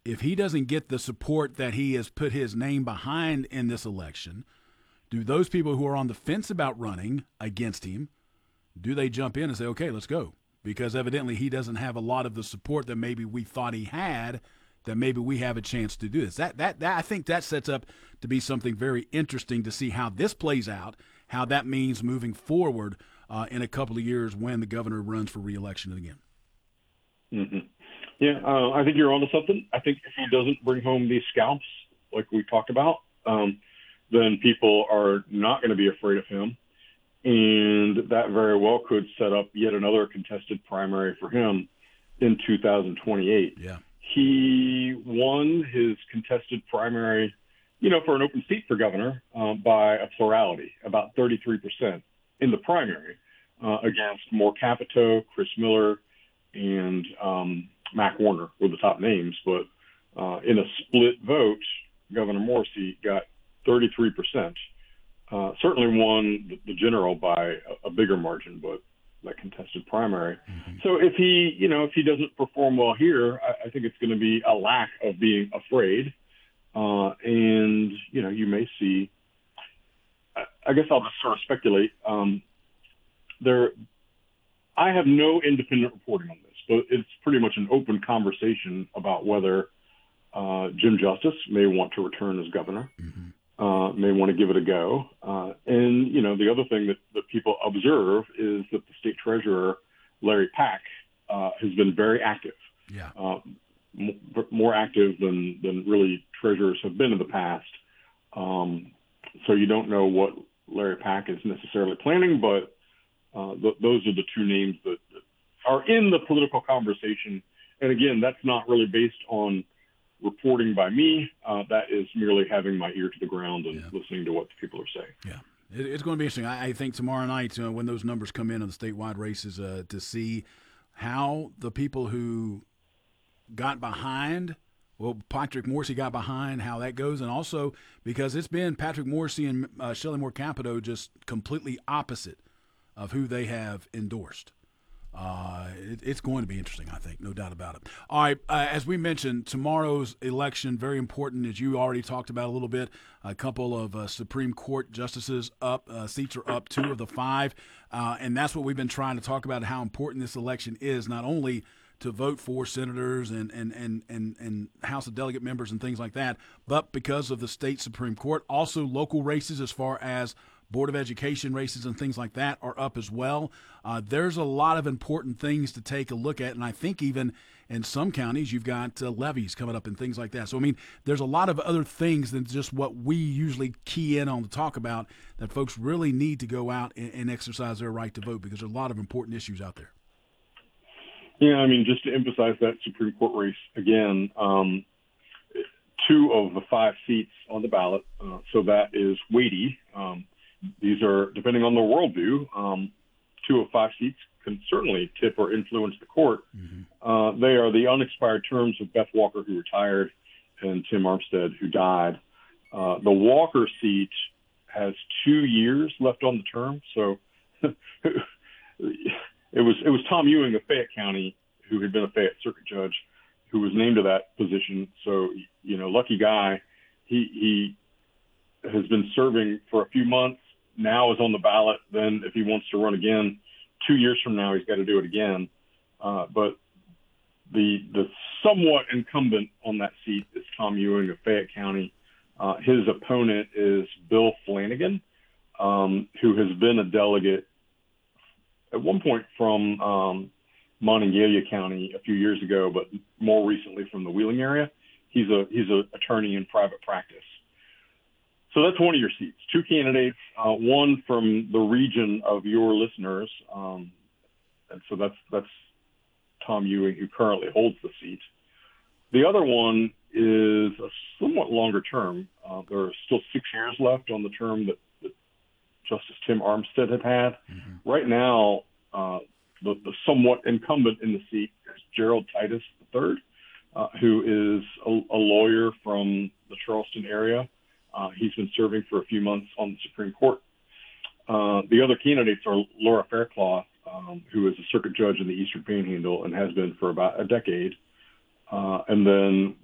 if he doesn't get the support that he has put his name behind in this election, do those people who are on the fence about running against him, do they jump in and say, okay, let's go? Because evidently he doesn't have a lot of the support that maybe we thought he had, that maybe we have a chance to do this. That I think that sets up to be something very interesting to see how this plays out, how that means moving forward in a couple of years when the governor runs for re-election again. Mm-hmm. Yeah, I think you're onto something. I think if he doesn't bring home these scalps, like we talked about, then people are not going to be afraid of him. And that very well could set up yet another contested primary for him in 2028. Yeah. He won his contested primary, for an open seat for governor by a plurality, about 33% in the primary against Moore Capito, Chris Miller, and Mac Warner were the top names. But in a split vote, Governor Morrisey got 33%. Certainly won the general by a bigger margin, but that contested primary. Mm-hmm. So if he doesn't perform well here, I think it's going to be a lack of being afraid. And, you may see, I guess I'll just sort of speculate. I have no independent reporting on this, but it's pretty much an open conversation about whether Jim Justice may want to return as governor. Mm-hmm. May want to give it a go. And, the other thing that people observe is that the state treasurer, Larry Pack, has been very active. Yeah. More active than really treasurers have been in the past. So you don't know what Larry Pack is necessarily planning, but those are the two names that are in the political conversation. And again, that's not really based on reporting by me. That is merely having my ear to the ground and listening to what the people are saying. Yeah. It's going to be interesting. I think tomorrow night when those numbers come in on the statewide races to see how the people who got behind, Patrick Morrisey got behind, how that goes. And also because it's been Patrick Morrisey and Shelley Moore Capito just completely opposite of who they have endorsed. It's going to be interesting, I think, no doubt about it. All right, as we mentioned, tomorrow's election, very important, as you already talked about a little bit. A couple of Supreme Court justices up, seats are up, 2 of the 5, and that's what we've been trying to talk about, how important this election is, not only to vote for senators and House of Delegate members and things like that, but because of the state Supreme Court, also local races as far as Board of Education races and things like that are up as well. There's a lot of important things to take a look at, and I think even in some counties you've got levies coming up and things like that. So, there's a lot of other things than just what we usually key in on to talk about that folks really need to go out and exercise their right to vote because there's a lot of important issues out there. Yeah, just to emphasize that Supreme Court race again, 2 of the 5 seats on the ballot, so that is weighty. These are, depending on their worldview, 2 of 5 seats can certainly tip or influence the court. Mm-hmm. They are the unexpired terms of Beth Walker, who retired, and Tim Armstead, who died. The Walker seat has 2 years left on the term, so it was Tom Ewing of Fayette County, who had been a Fayette Circuit judge, who was named to that position. So, lucky guy. He has been serving for a few months. Now is on the ballot. Then if he wants to run again 2 years from now, he's got to do it again. But the somewhat incumbent on that seat is Tom Ewing of Fayette County. His opponent is Bill Flanagan, who has been a delegate at one point from Monongalia County a few years ago, but more recently from the Wheeling area. He's a attorney in private practice. So that's one of your seats. 2 candidates, one from the region of your listeners, and so that's Tom Ewing, who currently holds the seat. The other one is a somewhat longer term. There are still 6 years left on the term that Justice Tim Armstead had. Mm-hmm. Right now, the somewhat incumbent in the seat is Gerald Titus III, who is a lawyer from the Charleston area. He's been serving for a few months on the Supreme Court. The other candidates are Laura Faircloth, who is a circuit judge in the Eastern Panhandle and has been for about a decade. And then